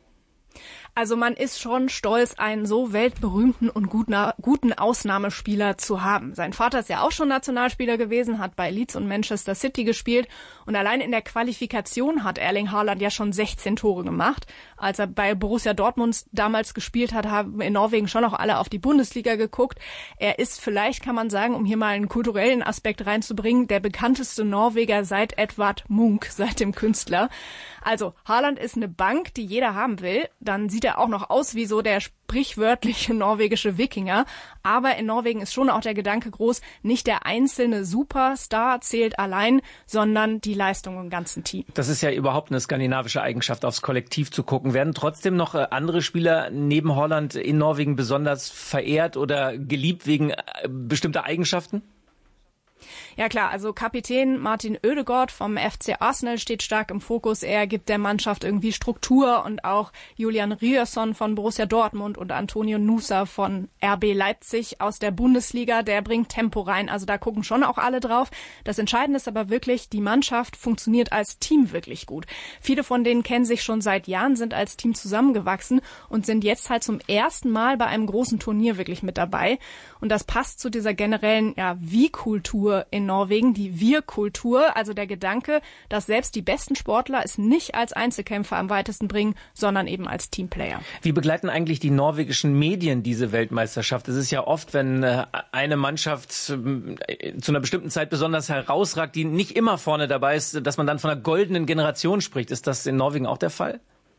Also man ist schon stolz, einen so weltberühmten und guten Ausnahmespieler zu haben. Sein Vater ist ja auch schon Nationalspieler gewesen, hat bei Leeds und Manchester City gespielt und allein in der Qualifikation hat Erling Haaland ja schon sechzehn Tore gemacht. Als er bei Borussia Dortmund damals gespielt hat, haben in Norwegen schon auch alle auf die Bundesliga geguckt. Er ist vielleicht, kann man sagen, um hier mal einen kulturellen Aspekt reinzubringen, der bekannteste Norweger seit Edvard Munch, seit dem Künstler. Also Haaland ist eine Bank, die jeder haben will. Dann sieht er auch noch aus wie so der sprichwörtliche norwegische Wikinger. Aber in Norwegen ist schon auch der Gedanke groß, nicht der einzelne Superstar zählt allein, sondern die Leistung im ganzen Team. Das ist ja überhaupt eine skandinavische Eigenschaft, aufs Kollektiv zu gucken. Werden trotzdem noch andere Spieler neben Haaland in Norwegen besonders verehrt oder geliebt wegen bestimmter Eigenschaften? Ja klar, also Kapitän Martin Ødegaard vom F C Arsenal steht stark im Fokus. Er gibt der Mannschaft irgendwie Struktur und auch Julian Ryerson von Borussia Dortmund und Antonio Nusa von R B Leipzig aus der Bundesliga, der bringt Tempo rein. Also da gucken schon auch alle drauf. Das Entscheidende ist aber wirklich, die Mannschaft funktioniert als Team wirklich gut. Viele von denen kennen sich schon seit Jahren, sind als Team zusammengewachsen und sind jetzt halt zum ersten Mal bei einem großen Turnier wirklich mit dabei. Und das passt zu dieser generellen ja, Wie-Kultur in Norwegen, die Wir-Kultur, also der Gedanke, dass selbst die besten Sportler es nicht als Einzelkämpfer am weitesten bringen, sondern eben als Teamplayer. Wie begleiten eigentlich die norwegischen Medien diese Weltmeisterschaft? Es ist ja oft, wenn eine Mannschaft zu einer bestimmten Zeit besonders herausragt, die nicht immer vorne dabei ist, dass man dann von einer goldenen Generation spricht. Ist das in Norwegen auch der Fall?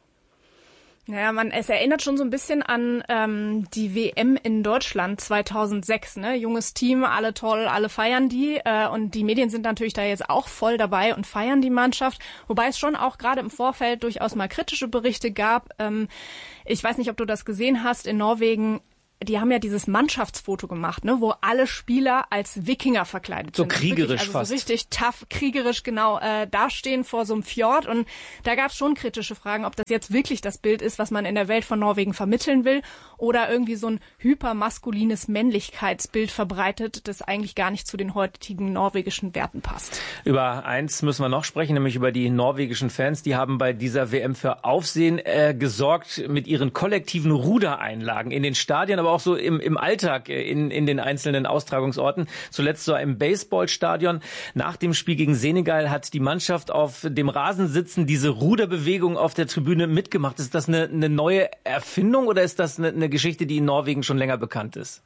Naja, man, es erinnert schon so ein bisschen an ähm, die W M in Deutschland zweitausendsechs, ne? Junges Team, alle toll, alle feiern die äh, und die Medien sind natürlich da jetzt auch voll dabei und feiern die Mannschaft, wobei es schon auch gerade im Vorfeld durchaus mal kritische Berichte gab. Ähm, ich weiß nicht, ob du das gesehen hast, in Norwegen, die haben ja dieses Mannschaftsfoto gemacht, ne, wo alle Spieler als Wikinger verkleidet so sind. So kriegerisch also fast. So richtig tough, kriegerisch, genau, äh, dastehen vor so einem Fjord. Und da gab es schon kritische Fragen, ob das jetzt wirklich das Bild ist, was man in der Welt von Norwegen vermitteln will, oder irgendwie so ein hypermaskulines Männlichkeitsbild verbreitet, das eigentlich gar nicht zu den heutigen norwegischen Werten passt. Über eins müssen wir noch sprechen, nämlich über die norwegischen Fans. Die haben bei dieser W M für Aufsehen äh, gesorgt mit ihren kollektiven Rudereinlagen in den Stadien, aber auch so im, im Alltag in, in den einzelnen Austragungsorten. Zuletzt so im Baseballstadion. Nach dem Spiel gegen Senegal hat die Mannschaft auf dem Rasen sitzen diese Ruderbewegung auf der Tribüne mitgemacht. Ist das eine, eine neue Erfindung oder ist das eine, eine Geschichte, die in Norwegen schon länger bekannt ist?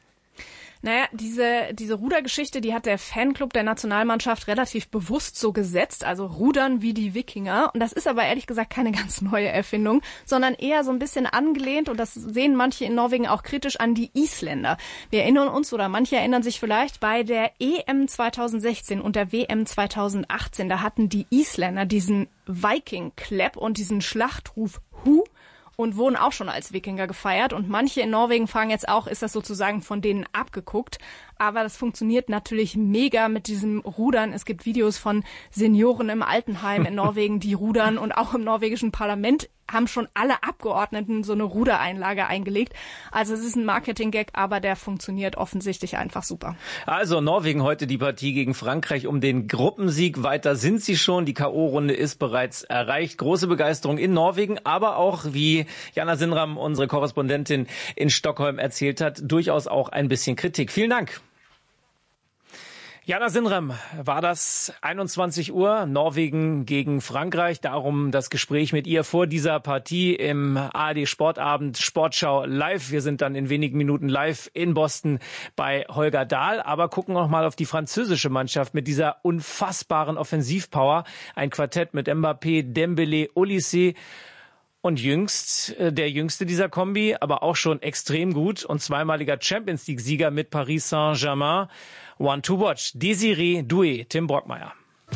Naja, diese, diese Rudergeschichte, die hat der Fanclub der Nationalmannschaft relativ bewusst so gesetzt, also rudern wie die Wikinger. Und das ist aber ehrlich gesagt keine ganz neue Erfindung, sondern eher so ein bisschen angelehnt, und das sehen manche in Norwegen auch kritisch, an die Isländer. Wir erinnern uns, oder manche erinnern sich vielleicht, bei der E M zweitausendsechzehn und der W M zweitausendachtzehn, da hatten die Isländer diesen Viking-Clap und diesen Schlachtruf Hu und wurden auch schon als Wikinger gefeiert. Und manche in Norwegen fragen jetzt auch, ist das sozusagen von denen abgeguckt? Aber das funktioniert natürlich mega mit diesem Rudern. Es gibt Videos von Senioren im Altenheim in Norwegen, die rudern, und auch im norwegischen Parlament haben schon alle Abgeordneten so eine Rudereinlage eingelegt. Also es ist ein Marketing-Gag, aber der funktioniert offensichtlich einfach super. Also Norwegen heute die Partie gegen Frankreich um den Gruppensieg. Weiter sind sie schon. Die K O-Runde ist bereits erreicht. Große Begeisterung in Norwegen, aber auch, wie Jana Sinram, unsere Korrespondentin in Stockholm, erzählt hat, durchaus auch ein bisschen Kritik. Vielen Dank. Jana Sinram, war das einundzwanzig Uhr, Norwegen gegen Frankreich. Darum das Gespräch mit ihr vor dieser Partie im A R D Sportabend Sportschau live. Wir sind dann in wenigen Minuten live in Boston bei Holger Dahl. Aber gucken noch mal auf die französische Mannschaft mit dieser unfassbaren Offensivpower. Ein Quartett mit Mbappé, Dembélé, Olysée. Und jüngst, der jüngste dieser Kombi, aber auch schon extrem gut und zweimaliger Champions League-Sieger mit Paris Saint-Germain. One to watch, Désiré Doué, Tim Brockmeier.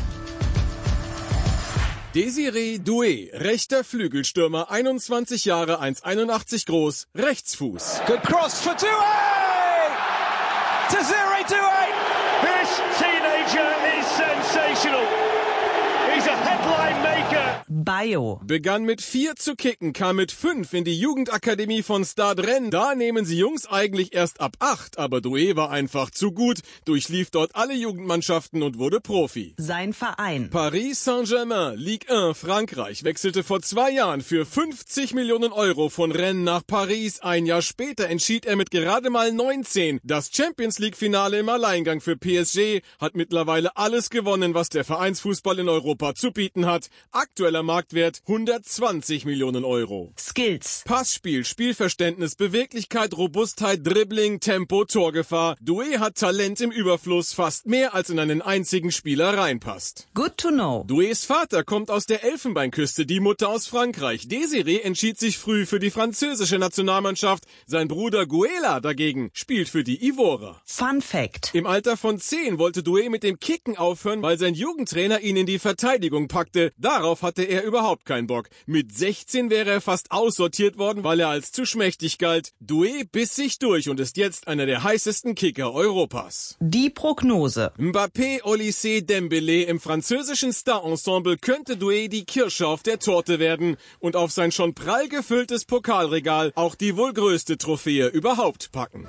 Désiré Doué, rechter Flügelstürmer, einundzwanzig Jahre, eins Komma einundachtzig groß, Rechtsfuß. Good cross for Doué! Désiré Doué! This teenager is sensational. He's a headline maker. Bayo. Begann mit vier zu kicken, kam mit fünf in die Jugendakademie von Stade Rennes. Da nehmen sie Jungs eigentlich erst ab acht, aber Doué war einfach zu gut, durchlief dort alle Jugendmannschaften und wurde Profi. Sein Verein. Paris Saint-Germain, Ligue eins Frankreich, wechselte vor zwei Jahren für fünfzig Millionen Euro von Rennes nach Paris. Ein Jahr später entschied er mit gerade mal neunzehn das Champions-League-Finale im Alleingang für P S G, hat mittlerweile alles gewonnen, was der Vereinsfußball in Europa zu bieten hat. Aktueller Marktwert hundertzwanzig Millionen Euro. Skills. Passspiel, Spielverständnis, Beweglichkeit, Robustheit, Dribbling, Tempo, Torgefahr. Doué hat Talent im Überfluss, fast mehr als in einen einzigen Spieler reinpasst. Good to know. Doués Vater kommt aus der Elfenbeinküste, die Mutter aus Frankreich. Désiré entschied sich früh für die französische Nationalmannschaft. Sein Bruder Guela dagegen spielt für die Ivorer. Fun Fact. Im Alter von zehn wollte Doué mit dem Kicken aufhören, weil sein Jugendtrainer ihn in die Verteidigung packte. Darauf hatte er überhaupt keinen Bock. Mit sechzehn wäre er fast aussortiert worden, weil er als zu schmächtig galt. Doué biss sich durch und ist jetzt einer der heißesten Kicker Europas. Die Prognose. Mbappé, Olysée, Dembélé im französischen Star-Ensemble könnte Doué die Kirsche auf der Torte werden und auf sein schon prall gefülltes Pokalregal auch die wohl größte Trophäe überhaupt packen.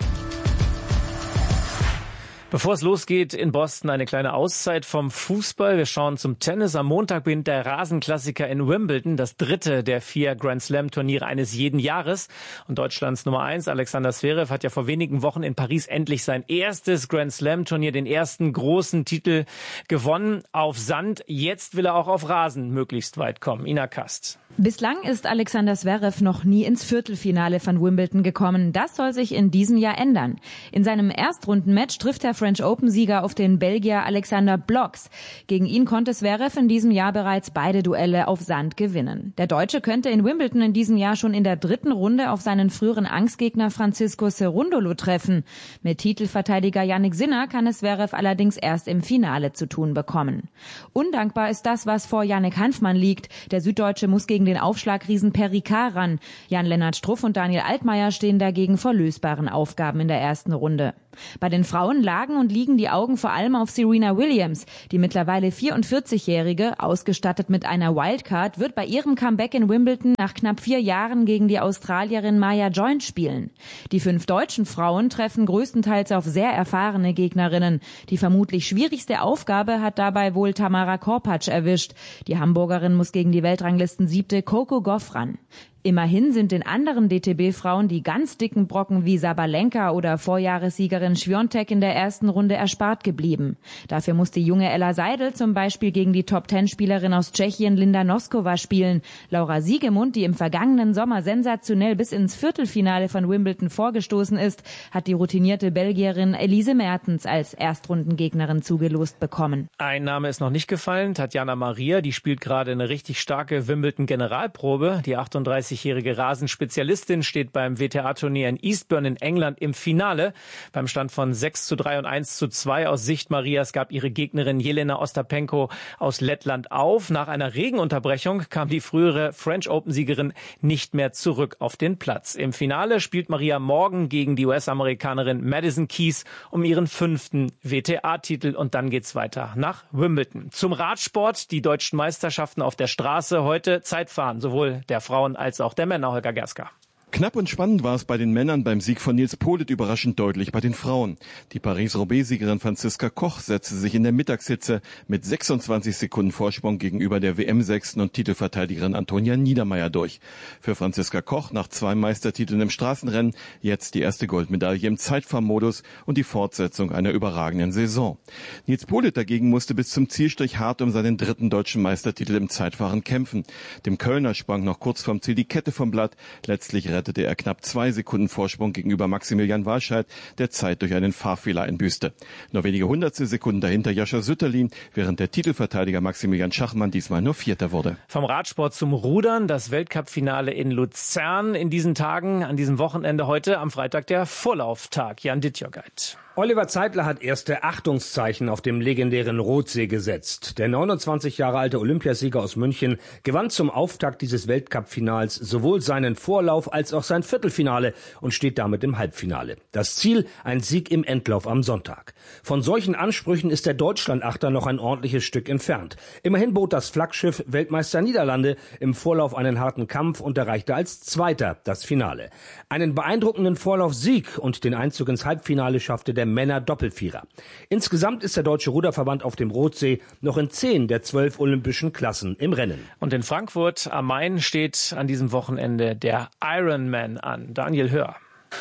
Bevor es losgeht, in Boston eine kleine Auszeit vom Fußball. Wir schauen zum Tennis. Am Montag beginnt der Rasenklassiker in Wimbledon, das dritte der vier Grand-Slam-Turniere eines jeden Jahres. Und Deutschlands Nummer eins, Alexander Zverev, hat ja vor wenigen Wochen in Paris endlich sein erstes Grand-Slam-Turnier, den ersten großen Titel gewonnen auf Sand. Jetzt will er auch auf Rasen möglichst weit kommen. Ina Kast. Bislang ist Alexander Zverev noch nie ins Viertelfinale von Wimbledon gekommen. Das soll sich in diesem Jahr ändern. In seinem Erstrundenmatch trifft der French Open-Sieger auf den Belgier Alexander Bloks. Gegen ihn konnte Zverev in diesem Jahr bereits beide Duelle auf Sand gewinnen. Der Deutsche könnte in Wimbledon in diesem Jahr schon in der dritten Runde auf seinen früheren Angstgegner Francisco Cerundolo treffen. Mit Titelverteidiger Jannik Sinner kann es Zverev allerdings erst im Finale zu tun bekommen. Undankbar ist das, was vor Yannick Hanfmann liegt. Der Süddeutsche muss gegen den Aufschlagriesen Per Ricard ran. Jan-Lennart Struff und Daniel Altmaier stehen dagegen vor lösbaren Aufgaben in der ersten Runde. Bei den Frauen lagen und liegen die Augen vor allem auf Serena Williams. Die mittlerweile vierundvierzigjährige, ausgestattet mit einer Wildcard, wird bei ihrem Comeback in Wimbledon nach knapp vier Jahren gegen die Australierin Maya Joint spielen. Die fünf deutschen Frauen treffen größtenteils auf sehr erfahrene Gegnerinnen. Die vermutlich schwierigste Aufgabe hat dabei wohl Tamara Korpatsch erwischt. Die Hamburgerin muss gegen die Weltranglisten-Siebte Coco Gauff ran. Immerhin sind den anderen D T B-Frauen die ganz dicken Brocken wie Sabalenka oder Vorjahressiegerin Świątek in der ersten Runde erspart geblieben. Dafür muss die junge Ella Seidel zum Beispiel gegen die Top-Ten-Spielerin aus Tschechien Linda Noskova spielen. Laura Siegemund, die im vergangenen Sommer sensationell bis ins Viertelfinale von Wimbledon vorgestoßen ist, hat die routinierte Belgierin Elise Mertens als Erstrundengegnerin zugelost bekommen. Ein Name ist noch nicht gefallen, Tatjana Maria, die spielt gerade eine richtig starke Wimbledon-Generalprobe. Die achtunddreißigjährige Rasenspezialistin steht beim W T A-Turnier in Eastbourne in England im Finale. Beim Stand von sechs zu drei und eins zu zwei aus Sicht Marias gab ihre Gegnerin Jelena Ostapenko aus Lettland auf. Nach einer Regenunterbrechung kam die frühere French Open-Siegerin nicht mehr zurück auf den Platz. Im Finale spielt Maria morgen gegen die U S-Amerikanerin Madison Keys um ihren fünften W T A-Titel und dann geht's weiter nach Wimbledon. Zum Radsport, die deutschen Meisterschaften auf der Straße, heute Zeitfahren, sowohl der Frauen als auch der Männer. Holger Gerska. Knapp und spannend war es bei den Männern, beim Sieg von Nils Politt überraschend deutlich bei den Frauen. Die Paris-Roubaix-Siegerin Franziska Koch setzte sich in der Mittagshitze mit sechsundzwanzig Sekunden Vorsprung gegenüber der W M-Sechsten und Titelverteidigerin Antonia Niedermeier durch. Für Franziska Koch nach zwei Meistertiteln im Straßenrennen jetzt die erste Goldmedaille im Zeitfahrmodus und die Fortsetzung einer überragenden Saison. Nils Politt dagegen musste bis zum Zielstrich hart um seinen dritten deutschen Meistertitel im Zeitfahren kämpfen. Dem Kölner sprang noch kurz vorm Ziel die Kette vom Blatt. Letztlich rettete er knapp zwei Sekunden Vorsprung gegenüber Maximilian Walscheid, der Zeit durch einen Fahrfehler einbüßte. Nur wenige hundertstel Sekunden dahinter Jascha Sütterlin, während der Titelverteidiger Maximilian Schachmann diesmal nur Vierter wurde. Vom Radsport zum Rudern, das Weltcup-Finale in Luzern in diesen Tagen, an diesem Wochenende heute, am Freitag der Vorlauftag. Jan Dittjörgeit. Oliver Zeitler hat erste Achtungszeichen auf dem legendären Rothsee gesetzt. Der neunundzwanzig Jahre alte Olympiasieger aus München gewann zum Auftakt dieses Weltcup-Finals sowohl seinen Vorlauf als auch sein Viertelfinale und steht damit im Halbfinale. Das Ziel, ein Sieg im Endlauf am Sonntag. Von solchen Ansprüchen ist der Deutschlandachter noch ein ordentliches Stück entfernt. Immerhin bot das Flaggschiff Weltmeister Niederlande im Vorlauf einen harten Kampf und erreichte als Zweiter das Finale. Einen beeindruckenden Vorlaufsieg und den Einzug ins Halbfinale schaffte der Männer-Doppelvierer. Insgesamt ist der Deutsche Ruderverband auf dem Rothsee noch in zehn der zwölf olympischen Klassen im Rennen. Und in Frankfurt am Main steht an diesem Wochenende der Ironman an. Daniel Hör.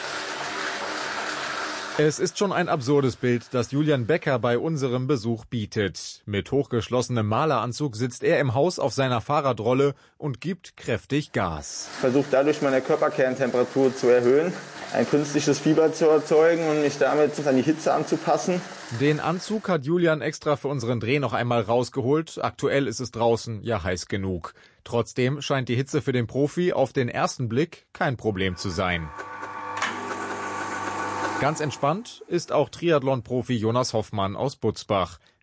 Es ist schon ein absurdes Bild, das Julian Becker bei unserem Besuch bietet. Mit hochgeschlossenem Maleranzug sitzt er im Haus auf seiner Fahrradrolle und gibt kräftig Gas. Ich versuche dadurch meine Körperkerntemperatur zu erhöhen, ein künstliches Fieber zu erzeugen und mich damit an die Hitze anzupassen. Den Anzug hat Julian extra für unseren Dreh noch einmal rausgeholt. Aktuell ist es draußen ja heiß genug. Trotzdem scheint die Hitze für den Profi auf den ersten Blick kein Problem zu sein. Ganz entspannt ist auch Triathlon-Profi Jonas Hoffmann aus Butzbach.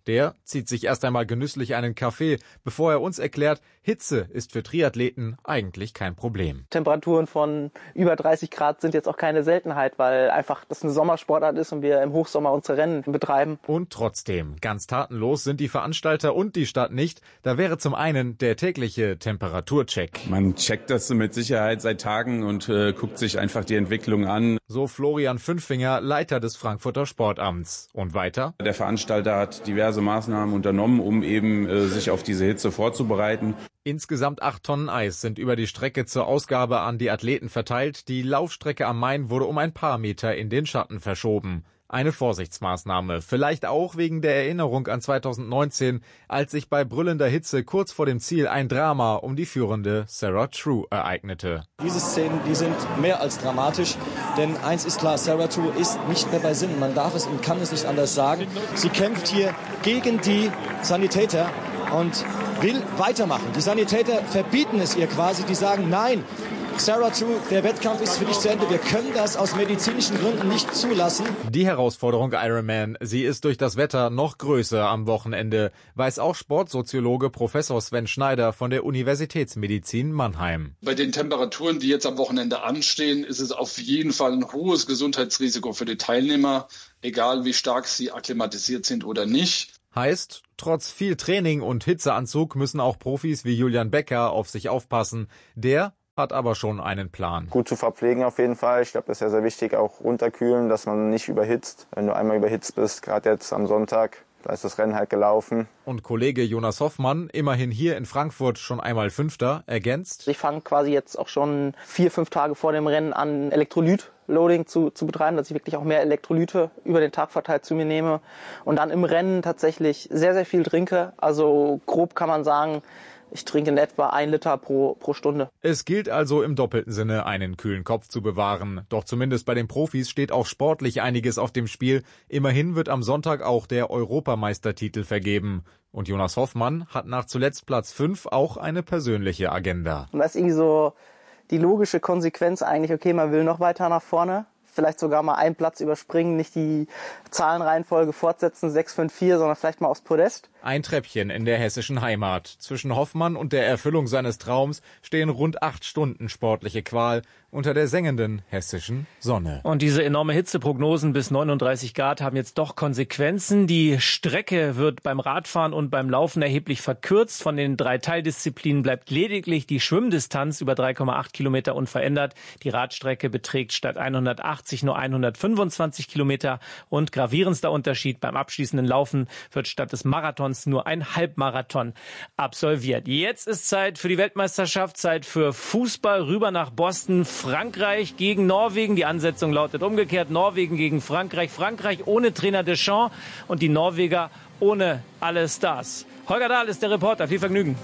Der zieht sich erst einmal genüsslich einen Kaffee, bevor er uns erklärt, Hitze ist für Triathleten eigentlich kein Problem. Temperaturen von über dreißig Grad sind jetzt auch keine Seltenheit, weil einfach das eine Sommersportart ist und wir im Hochsommer unsere Rennen betreiben. Und trotzdem, ganz tatenlos sind die Veranstalter und die Stadt nicht. Da wäre zum einen der tägliche Temperaturcheck. Man checkt das mit Sicherheit seit Tagen und äh, guckt sich einfach die Entwicklung an. So Florian Fünffinger, Leiter des Frankfurter Sportamts. Und weiter? Der Veranstalter hat diverse Maßnahmen unternommen, um eben äh, sich auf diese Hitze vorzubereiten. Insgesamt acht Tonnen Eis sind über die Strecke zur Ausgabe an die Athleten verteilt. Die Laufstrecke am Main wurde um ein paar Meter in den Schatten verschoben. Eine Vorsichtsmaßnahme, vielleicht auch wegen der Erinnerung an zweitausendneunzehn, als sich bei brüllender Hitze kurz vor dem Ziel ein Drama um die führende Sarah True ereignete. Diese Szenen, die sind mehr als dramatisch, denn eins ist klar, Sarah True ist nicht mehr bei Sinnen. Man darf es und kann es nicht anders sagen. Sie kämpft hier gegen die Sanitäter und will weitermachen. Die Sanitäter verbieten es ihr quasi, die sagen, nein, Sarah True, der Wettkampf ist für dich zu Ende. Wir können das aus medizinischen Gründen nicht zulassen. Die Herausforderung Ironman, sie ist durch das Wetter noch größer am Wochenende, weiß auch Sportsoziologe Professor Sven Schneider von der Universitätsmedizin Mannheim. Bei den Temperaturen, die jetzt am Wochenende anstehen, ist es auf jeden Fall ein hohes Gesundheitsrisiko für die Teilnehmer, egal wie stark sie akklimatisiert sind oder nicht. Heißt, trotz viel Training und Hitzeanzug müssen auch Profis wie Julian Becker auf sich aufpassen. Der hat aber schon einen Plan. Gut zu verpflegen auf jeden Fall. Ich glaube, das ist ja sehr wichtig, auch runterkühlen, dass man nicht überhitzt. Wenn du einmal überhitzt bist, gerade jetzt am Sonntag, da ist das Rennen halt gelaufen. Und Kollege Jonas Hoffmann, immerhin hier in Frankfurt schon einmal Fünfter, ergänzt: Ich fange quasi jetzt auch schon vier, fünf Tage vor dem Rennen an, Elektrolyt-Loading zu, zu betreiben, dass ich wirklich auch mehr Elektrolyte über den Tag verteilt zu mir nehme. Und dann im Rennen tatsächlich sehr, sehr viel trinke. Also grob kann man sagen, ich trinke in etwa ein Liter pro, pro Stunde. Es gilt also im doppelten Sinne, einen kühlen Kopf zu bewahren. Doch zumindest bei den Profis steht auch sportlich einiges auf dem Spiel. Immerhin wird am Sonntag auch der Europameistertitel vergeben. Und Jonas Hoffmann hat nach zuletzt Platz fünf auch eine persönliche Agenda. Und das ist irgendwie so die logische Konsequenz eigentlich, okay, man will noch weiter nach vorne. Vielleicht sogar mal einen Platz überspringen, nicht die Zahlenreihenfolge fortsetzen, sechs, fünf, vier, sondern vielleicht mal aufs Podest. Ein Treppchen in der hessischen Heimat. Zwischen Hoffmann und der Erfüllung seines Traums stehen rund acht Stunden sportliche Qual unter der sengenden hessischen Sonne. Und diese enorme Hitzeprognosen bis neununddreißig Grad haben jetzt doch Konsequenzen. Die Strecke wird beim Radfahren und beim Laufen erheblich verkürzt. Von den drei Teildisziplinen bleibt lediglich die Schwimmdistanz über drei Komma acht Kilometer unverändert. Die Radstrecke beträgt statt hundertachtzig nur hundertfünfundzwanzig Kilometer. Und gravierendster Unterschied: beim abschließenden Laufen wird statt des Marathons nur ein Halbmarathon absolviert. Jetzt ist Zeit für die Weltmeisterschaft, Zeit für Fußball. Rüber nach Boston. Frankreich gegen Norwegen. Die Ansetzung lautet umgekehrt: Norwegen gegen Frankreich. Frankreich ohne Trainer Deschamps und die Norweger ohne alle Stars. Holger Dahl ist der Reporter. Viel Vergnügen.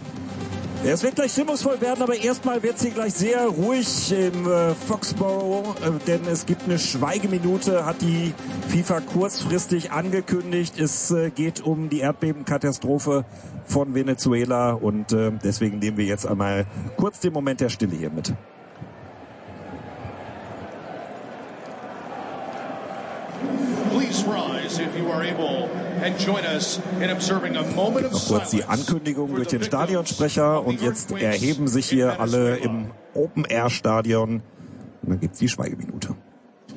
Es wird gleich stimmungsvoll werden, aber erstmal wird es hier gleich sehr ruhig im äh, Foxborough, äh, denn es gibt eine Schweigeminute, hat die FIFA kurzfristig angekündigt. Es äh, geht um die Erdbebenkatastrophe von Venezuela und äh, deswegen nehmen wir jetzt einmal kurz den Moment der Stille hier mit. Please rise if you are able and join us in observing a moment of silence. Noch kurz die Ankündigung durch den Stadionsprecher und jetzt erheben sich hier alle im Open-Air-Stadion und dann gibt's die Schweigeminute.